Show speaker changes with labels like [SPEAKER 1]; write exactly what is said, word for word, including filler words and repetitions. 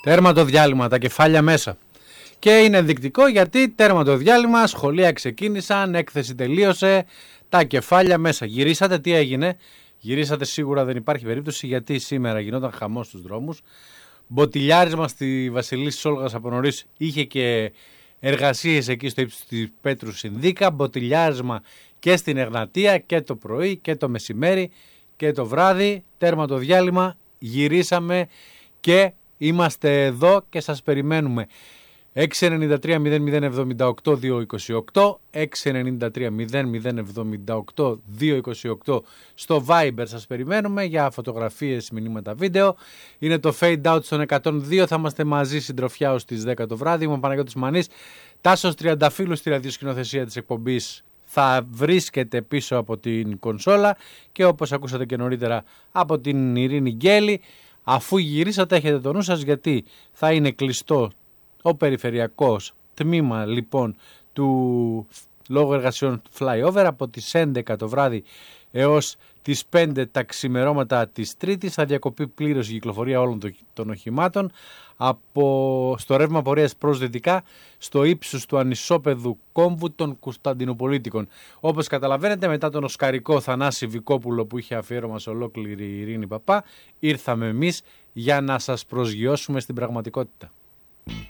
[SPEAKER 1] Τέρμα το διάλειμμα, τα κεφάλια μέσα. Και είναι ενδεικτικό γιατί τέρμα το διάλειμμα, σχολεία ξεκίνησαν, έκθεση τελείωσε, τα κεφάλια μέσα. Γυρίσατε, τι έγινε? Γυρίσατε σίγουρα, δεν υπάρχει περίπτωση, γιατί σήμερα γινόταν χαμός στους δρόμους. Μποτιλιάρισμα στη Βασιλής Όλγας από νωρίς, είχε και εργασίες εκεί στο ύψος της Πέτρου Συνδίκα. Μποτιλιάρισμα και στην Εγνατία και το πρωί και το μεσημέρι και το βράδυ. Τέρμα το διάλειμμα, γυρίσαμε και είμαστε εδώ και σας περιμένουμε. έξι εννιά τρία μηδέν μηδέν εβδομήντα οκτώ διακόσια είκοσι οκτώ, έξι εννιά τρία μηδέν μηδέν εβδομήντα οκτώ διακόσια είκοσι οκτώ στο Viber σας περιμένουμε για φωτογραφίες, μηνύματα, βίντεο. Είναι το Fade Out στον εκατόν δύο, θα είμαστε μαζί συντροφιά ως τις δέκα το βράδυ. Είμαι ο Παναγιώτης Μανής, Τάσος Τριανταφύλου στη ραδιοσκηνοθεσία της εκπομπής θα βρίσκεται πίσω από την κονσόλα και όπως ακούσατε και νωρίτερα από την Ειρήνη Γκέλη. Αφού γυρίσατε έχετε το νου σας, γιατί θα είναι κλειστό ο περιφερειακός τμήμα λοιπόν του λόγω εργασιών flyover από τις έντεκα το βράδυ έως τις πέντε τα ξημερώματα της Τρίτης. Θα διακοπεί πλήρως η κυκλοφορία όλων των οχημάτων από στο ρεύμα πορείας προς δυτικά στο ύψος του ανισόπεδου κόμβου των Κωνσταντινοπολίτικων. Όπως καταλαβαίνετε, μετά τον οσκαρικό Θανάση Βικόπουλο που είχε αφιέρωμα σε ολόκληρη η Ειρήνη Παπά, ήρθαμε εμείς για να σας προσγειώσουμε στην πραγματικότητα.